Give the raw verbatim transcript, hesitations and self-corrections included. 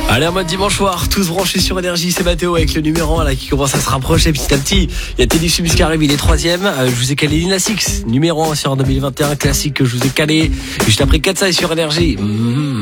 Allez, en mode dimanche soir, tous branchés sur Énergie, c'est Mathéo avec le numéro un là qui commence à se rapprocher petit à petit. Il y a Teddy Subs qui arrive, il est troisième. Euh, je vous ai calé Lina Six, numéro un sur deux mille vingt et un, classique que je vous ai calé. Juste après quatre ça sur Énergie. Mmh.